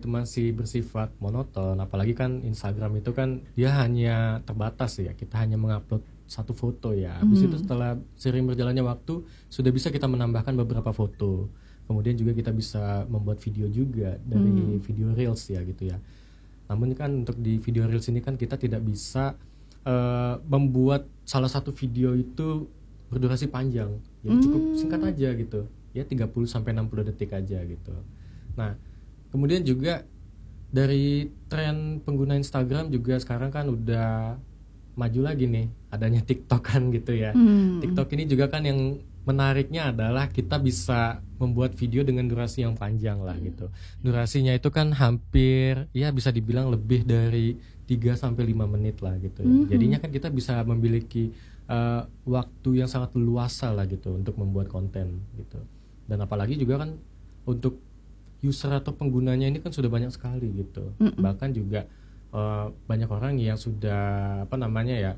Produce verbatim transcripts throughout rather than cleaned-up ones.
itu masih bersifat monoton, apalagi kan Instagram itu kan dia hanya terbatas ya, kita hanya mengupload satu foto ya. Habis Hmm. itu setelah sering berjalannya waktu sudah bisa kita menambahkan beberapa foto. Kemudian juga kita bisa membuat video juga dari Hmm. video reels ya gitu ya. Namun kan untuk di video reels ini kan kita tidak bisa uh, membuat salah satu video itu berdurasi panjang. Jadi cukup Hmm. singkat aja gitu. Ya tiga puluh sampai enam puluh detik aja gitu. Nah, kemudian juga dari tren pengguna Instagram juga sekarang kan udah maju lagi nih, adanya TikTok kan gitu ya. Hmm. TikTok ini juga kan yang menariknya adalah kita bisa membuat video dengan durasi yang panjang lah gitu. Durasinya itu kan hampir ya bisa dibilang lebih dari tiga sampai lima menit lah gitu ya. Mhm. Jadinya kan kita bisa memiliki uh, waktu yang sangat luasa lah gitu untuk membuat konten gitu. Dan apalagi juga kan untuk user atau penggunanya ini kan sudah banyak sekali gitu. Mm-mm. Bahkan juga uh, banyak orang yang sudah apa namanya ya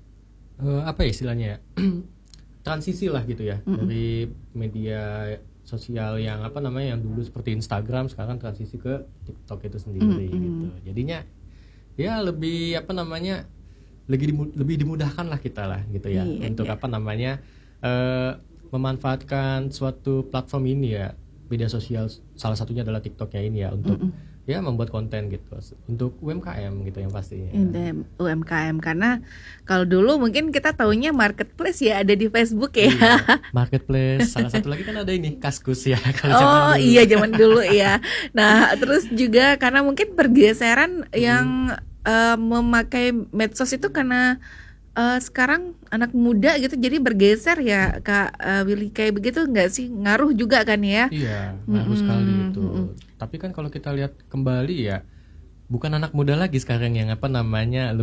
uh, apa ya istilahnya ya transisi lah gitu ya. Mm-mm. Dari media sosial yang apa namanya yang dulu seperti Instagram sekarang transisi ke TikTok itu sendiri Mm-mm. gitu. Jadinya ya lebih apa namanya lebih dimu- lebih dimudahkan lah kita lah gitu ya. Iya, Untuk iya. apa namanya uh, memanfaatkan suatu platform ini ya, media sosial salah satunya adalah TikTok ya ini ya untuk Mm-mm. ya membuat konten gitu untuk U M K M gitu yang pastinya. Ini U M K M, karena kalau dulu mungkin kita taunya marketplace ya ada di Facebook ya. Iya, marketplace salah satu lagi kan ada ini Kaskus ya kalau zaman Oh dulu. iya, zaman dulu ya. Nah terus juga karena mungkin pergeseran yang eh, memakai medsos itu karena eh, sekarang anak muda gitu, jadi bergeser ya Kak eh, Willy, kayak begitu nggak sih, ngaruh juga kan ya? Iya, ngaruh Mm-mm, sekali itu. mm-mm. Tapi kan kalau kita lihat kembali ya, bukan anak muda lagi sekarang yang apa namanya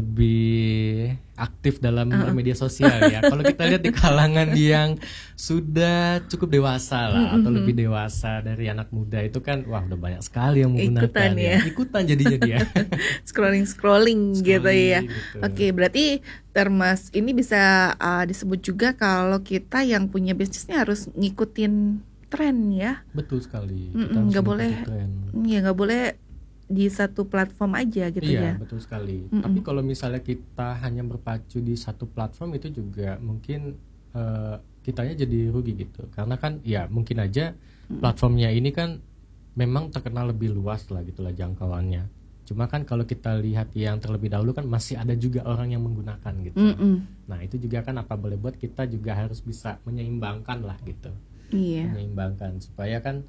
lebih aktif dalam Uh-uh. media sosial ya. Kalau kita lihat di kalangan yang sudah cukup dewasa lah atau Mm-mm. lebih dewasa dari anak muda itu kan wah udah banyak sekali yang menggunakan Ikutan ya. Ikutan jadinya dia. Scrolling scrolling gitu ya. Scrolling gitu. Oke, berarti termas ini bisa uh, disebut juga kalau kita yang punya bisnisnya harus ngikutin tren ya. Betul sekali. Mm-mm, Kita harus nggak mengikuti boleh tren. Ya nggak boleh di satu platform aja gitu Iya, ya. betul sekali. Mm-mm. Tapi kalau misalnya kita hanya berpacu di satu platform itu juga mungkin eh, kitanya jadi rugi gitu. Karena kan ya mungkin aja platformnya ini kan memang terkenal lebih luas lah gitulah jangkauannya. Cuma kan kalau kita lihat yang terlebih dahulu kan masih ada juga orang yang menggunakan gitu. Mm-mm. Nah, itu juga kan apa boleh buat kita juga harus bisa menyeimbangkan lah gitu. Iya. Menyeimbangkan supaya kan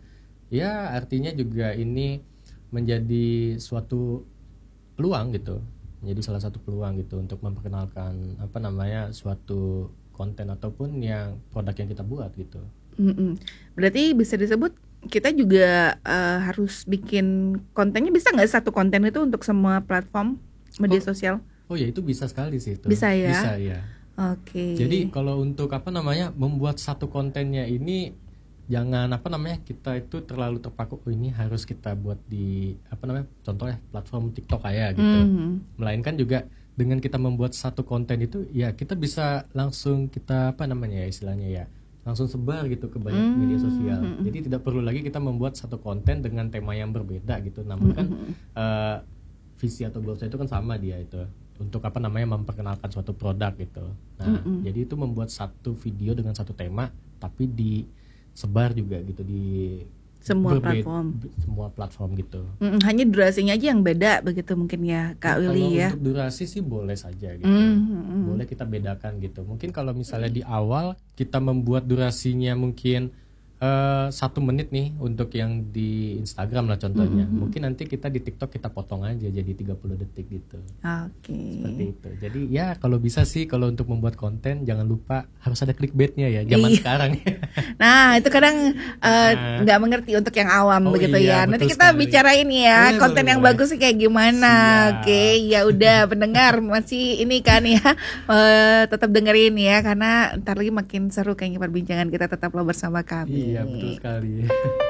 ya artinya juga ini menjadi suatu peluang gitu, menjadi salah satu peluang gitu untuk memperkenalkan apa namanya suatu konten ataupun yang produk yang kita buat gitu. Mm-mm. Berarti bisa disebut kita juga uh, harus bikin kontennya, bisa nggak satu konten itu untuk semua platform media Oh. sosial? Oh ya itu bisa sekali sih itu. Bisa ya? Bisa ya. Oke. Jadi kalau untuk apa namanya membuat satu kontennya ini jangan apa namanya kita itu terlalu terpaku oh ini harus kita buat di apa namanya contohnya platform TikTok kayak gitu. Mhm. Melainkan juga dengan kita membuat satu konten itu ya kita bisa langsung kita apa namanya ya istilahnya ya langsung sebar gitu ke banyak Hmm. media sosial. Jadi tidak perlu lagi kita membuat satu konten dengan tema yang berbeda gitu. Namun kan eh, visi atau goalsnya itu kan sama dia itu untuk apa namanya memperkenalkan suatu produk gitu. Nah, Mm-mm. jadi itu membuat satu video dengan satu tema tapi disebar juga gitu di Semua berbe- platform. be- semua platform gitu. Mm-mm, hanya durasinya aja yang beda begitu mungkin ya Kak Kalau Willy ya. untuk durasi sih boleh saja gitu. Mm-mm. Boleh kita bedakan gitu. Mungkin kalau misalnya di awal kita membuat durasinya mungkin eh, satu menit nih untuk yang di Instagram lah contohnya. Mm-hmm. Mungkin nanti kita di TikTok kita potong aja jadi tiga puluh detik gitu. Oke. Seperti itu. Jadi ya kalau bisa sih kalau untuk membuat konten jangan lupa harus ada clickbaitnya ya zaman Iya. sekarang. Nah itu kadang eh, Nah. nggak mengerti untuk yang awam Oh begitu iya, ya. Nanti betul kita sekali. bicarain ya Boleh, konten boleh, yang boleh. bagus sih kayak gimana. Siap. Oke, ya udah pendengar masih ini kan ya eh, tetap dengerin ya karena ntar lagi makin seru kayaknya perbincangan kita, tetaplah bersama kami. Iya betul sekali.